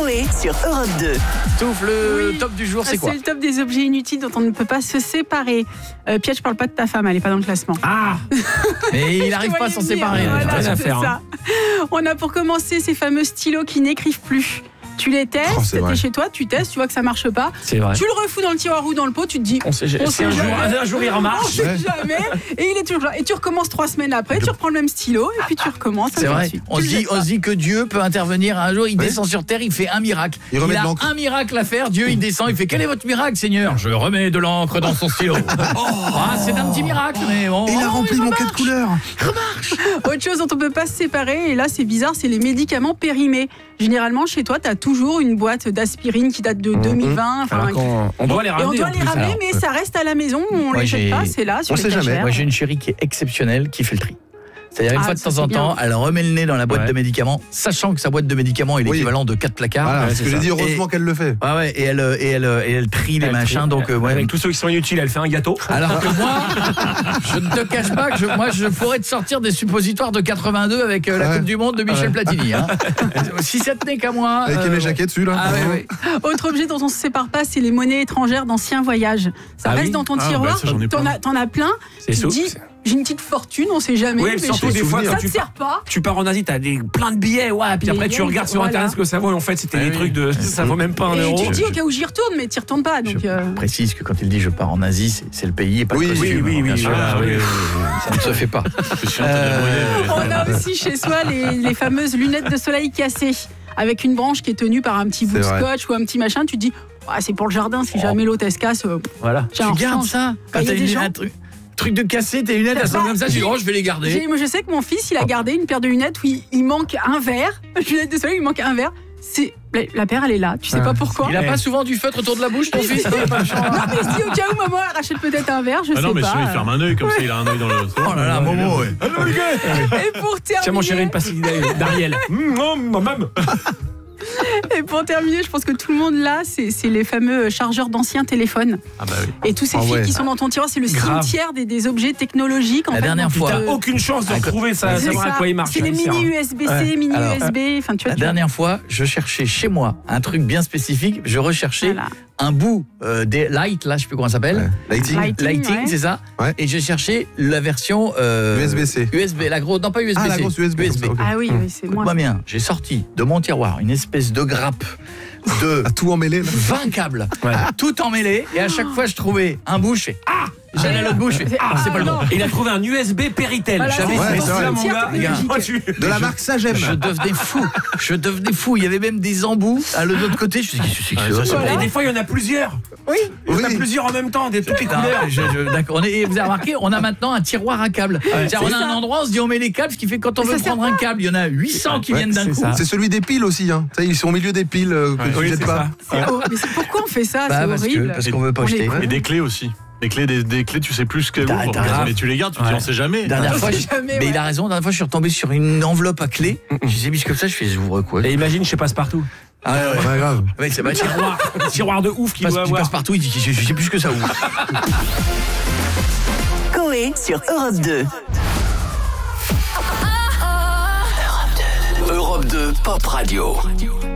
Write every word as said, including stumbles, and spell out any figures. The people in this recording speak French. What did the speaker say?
Coé sur Europe deux. Sauf le Oui. top du jour, c'est quoi? C'est le top des objets inutiles dont on ne peut pas se séparer. Euh, Pierre, je parle pas de ta femme, elle n'est pas dans le classement. Ah, Mais il n'arrive pas à s'en séparer. Voilà, rien à c'est faire, ça. On a pour commencer ces fameux stylos qui n'écrivent plus. Tu les testes, Oh, c'est t'es vrai. chez toi, tu testes, tu vois que ça marche pas. c'est vrai. Tu le refous dans le tiroir ou dans le pot, tu te dis On sait, on si sait un jour, jamais. un jour il on remarche. sait Ouais. jamais. Et il est toujours là. Et tu recommences trois semaines après, tu reprends le même stylo et puis tu recommences. C'est ainsi de vrai. suite. On Tu se le dit, jettes on pas. se dit que Dieu peut intervenir un jour. Il Oui. descend sur terre, il fait un miracle. Il remet de a l'encre. un miracle à faire. Dieu, il descend, il fait quel est votre miracle, Seigneur? Je remets de l'encre dans son stylo. Ah, c'est un petit miracle, mais bon. Et il a rempli mon quai de couleur. Autre chose dont on peut pas se séparer, et là c'est bizarre, c'est les médicaments périmés. Généralement, chez toi, tu as toujours une boîte d'aspirine qui date de deux mille vingt. enfin, Alors qu'on- on doit les et ramener. on doit en les plus, ramener, alors. mais ça reste à la maison, on Moi, les jette j'ai- pas, c'est là sur On les sait jamais. étagères. Moi, j'ai une chérie qui est exceptionnelle, qui fait le tri. C'est-à-dire, une Ah, fois de ça, temps c'est en temps, bien. elle remet le nez dans la boîte Ouais. de médicaments, sachant que sa boîte de médicaments est Oui. l'équivalent de quatre placards. Voilà, Ouais, ce c'est que j'ai ça. dit, heureusement Et- qu'elle le fait. Ouais, ouais, et elle, euh, et elle, euh, et elle trie les Elle machins, trie- donc euh, ouais. Avec tous ceux qui sont inutiles, elle fait un gâteau. Alors que moi, je ne te cache pas que je, moi, je pourrais te sortir des suppositoires de quatre-vingt-deux avec euh, la Ouais. Coupe du Monde de Michel Ouais. Platini. Hein. Si ça tenait qu'à moi. Avec euh, Aimé Jacquet dessus, là. Ah ouais, ouais. Autre objet dont on se sépare pas, c'est les monnaies étrangères d'anciens voyages. Ça Ah reste oui dans ton Ah, tiroir, bah, ça, j'en ai t'en plein. as, t'en as plein, C'est tu te sou- dis, j'ai une petite fortune, on sait jamais. Oui, mais surtout je- des fois, ça quand ne tu sert pas. Tu pars en Asie, t'as des, plein de billets, ouais, puis Des après tu yens, regardes sur voilà. internet ce que ça vaut, et en fait c'était Ah des oui. trucs de. Ça vaut même pas un Et euro. tu te dis au cas où j'y retourne, mais tu retournes pas. Donc, Je euh, précise que quand il dit je pars en Asie, c'est, c'est le pays et pas Oui, le costume. Oui, oui, bien oui, sûr. voilà, oui, oui, Ça ne se fait pas. Je suis en train de débrouiller, mais- on a aussi chez soi les, les fameuses lunettes de soleil cassées, avec une branche qui est tenue par un petit bout de C'est vrai. scotch ou un petit machin. Tu te dis, ah, c'est pour le jardin, si Oh. jamais l'autre elle se casse. euh, Voilà. tiens, on Tu gardes change. ça Bah, quand il y a t'as des une- gens- un truc, truc de casser, tes lunettes, elles sont Bah, comme ça, tu dis j'ai- oh, je vais les garder. J'ai- moi, je sais que mon fils, il a gardé une paire de lunettes où il, il manque un verre. Lunettes de soleil, il manque un verre. C'est, la, la paire, elle est là. Tu sais Ah, pas pourquoi. Il a pas souvent du feutre autour de la bouche, ton fils? Non, mais je dis au cas où maman elle rachète peut-être un verre, je Ah sais non, mais pas. sinon il ferme un œil comme ça, il a un œil dans le. Oh là là, Momo, ouais. Et pour terminer, Tiens, mon chéri, une pastille d'Ariel. Hum, non, moi-même. et pour terminer, je pense que tout le monde là, c'est, c'est les fameux chargeurs d'anciens téléphones. Ah bah oui. Et tous ces Ah fils ouais. qui sont dans ton tiroir, c'est le Grave. cimetière des, des objets technologiques. En La fait, dernière donc, fois. T'as euh, aucune chance de Ah, retrouver ça, c'est savoir ça. à quoi il marche. C'est les hein, mini un- U S B C, Ouais. mini Alors, U S B. Enfin, tu vois. La tu- dernière fois, je cherchais chez moi un truc bien spécifique. Je recherchais Voilà. un bout euh, des lights, là, je sais plus comment ça s'appelle. Ouais. Lighting. Light. Lighting, ouais. c'est ça. Ouais. Et je cherchais la version euh, U S B C. U S B, la grosse, non pas U S B C. Ah, la grosse U S B. comme ça, ok. Ah oui, oui, c'est moi. Écoute-moi bien, j'ai sorti de mon tiroir une espèce de grappe de Ah, tout emmêlé, là. vingt câbles, Ouais. tout emmêlé, et à chaque fois je trouvais un bout, je fais ah, j'allais à l'autre bout, je fais ah, c'est pas le bon. Et il a trouvé un U S B Péritel. Voilà, J'avais c'est Ouais, fait c'est ça, vrai. mon gars. Les gars. Oh, tu- De la marque Sagem. Je devenais fou, je devenais fou. Il y avait même des embouts à l'autre côté. Je me suis dit, qu'est-ce que c'est que Ouais, ça ça, c'est Et des fois, il y en a plusieurs. Oui. Il y en a Oui. plusieurs en même temps, des toutes les Non, couleurs. je- je- d'accord. On est- et vous avez remarqué, on a maintenant un tiroir à câbles. C'est-à-dire, on a c'est un ça. endroit, on se dit on met les câbles, ce qui fait que quand on Mais veut ça sert prendre un câble, il y en a huit cents qui Ouais, viennent d'un c'est coup. ça. C'est celui des piles aussi, hein. Ça, ils sont au milieu des piles euh, que Ouais. tu Oui, jettes c'est pas. ça. C'est hor- Mais c'est pourquoi on fait ça? Bah, C'est parce que horrible. parce qu'on veut pas On jeter. les- Et des clés aussi. Des clés, des, des clés, tu sais plus ce qu'elles T'as- ouvrent. t'as- Mais tu les gardes, tu te dis Ouais. on sait jamais. Dernière On fois, sait j'ai- jamais, mais ouais. il a raison. La dernière fois, je suis retombé sur une enveloppe à clé. Je disais, mais comme ça, je fais, j'ouvre quoi? Et imagine, je passe partout. Ah ouais, ouais. Ouais, grave. Ouais, c'est pas Tiroir, tiroir de ouf qui passe, doit tu avoir. passes partout, il dit, je, je sais plus ce que ça ouvre. Coé sur Europe deux. Europe deux Pop Radio.